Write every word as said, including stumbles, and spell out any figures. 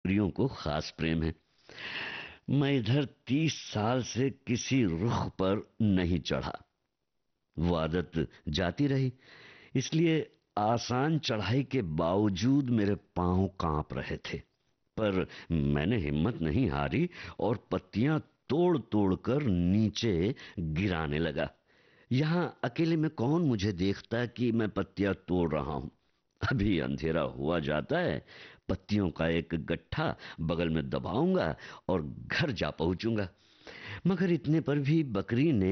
बकरियों को खास प्रेम है। मैं इधर तीस साल से किसी रुख पर नहीं चढ़ा। वो आदत जाती रही, इसलिए आसान चढ़ाई के बावजूद मेरे पांव कांप रहे थे। पर मैंने हिम्मत नहीं हारी और पत्तियां तोड़ तोड़ कर नीचे गिराने लगा। यहां अकेले में कौन मुझे देखता कि मैं पत्तियां तोड़ रहा हूं। अभी अंधेरा हुआ जाता है, पत्तियों का एक गट्ठा बगल में दबाऊंगा और घर जा पहुंचूंगा। मगर इतने पर भी बकरी ने